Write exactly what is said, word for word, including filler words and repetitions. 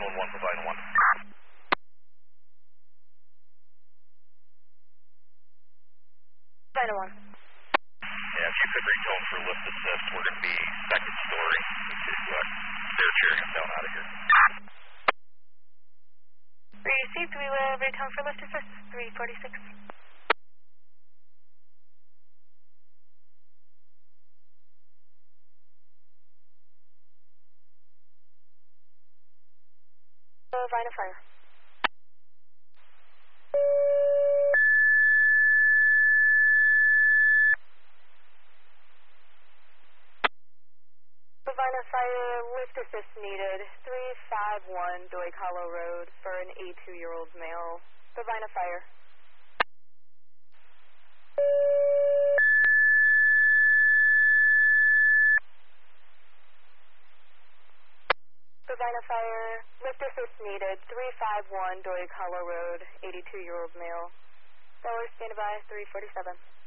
one one, Provide one. Provide one. Yeah, if you could retone for lift assist, we're going to be second story. To, uh, they're cheering us down out of here. Received, we will retone for lift assist, three forty-six. Line of fire. Line of fire, lift assist needed, three five one Doig Hollow Road for an eighty-two-year-old male. The line of fire. The line of fire, lift assist needed, three five one Doig Hollow Road, eighty-two-year-old male. Dollar standby, three forty-seven.